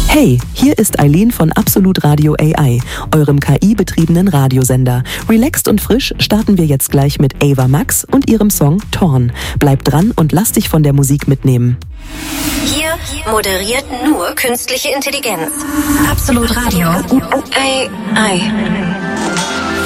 Hey, hier ist Eileen von Absolut Radio AI, eurem KI-betriebenen Radiosender. Relaxed und frisch starten wir jetzt gleich mit Ava Max und ihrem Song Torn. Bleib dran und lass dich von der Musik mitnehmen. Hier moderiert nur künstliche Intelligenz. Absolut Radio AI.